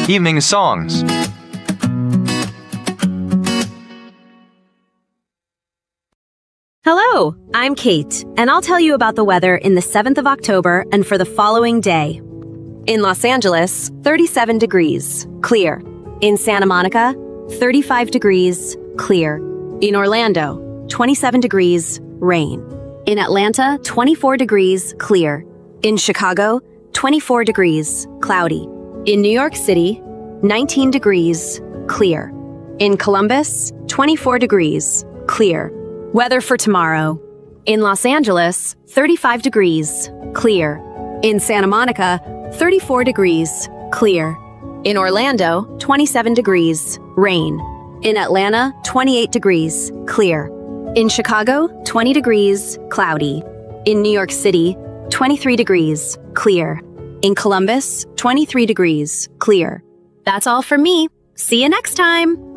Evening songs. Hello, I'm Kate, and I'll tell you about the weather in the 7th of October and for the following day. In Los Angeles, 37 degrees, clear. In Santa Monica, 35 degrees, clear. In Orlando, 27 degrees, rain. In Atlanta, 24 degrees, clear. In Chicago, 24 degrees, cloudy. In New York City, 19 degrees, clear. In Columbus, 24 degrees, clear. Weather for tomorrow. In Los Angeles, 35 degrees, clear. In Santa Monica, 34 degrees, clear. In Orlando, 27 degrees, rain. In Atlanta, 28 degrees, clear. In Chicago, 20 degrees, cloudy. In New York City, 23 degrees, clear. In Columbus, 23 degrees, clear. That's all from me. See you next time.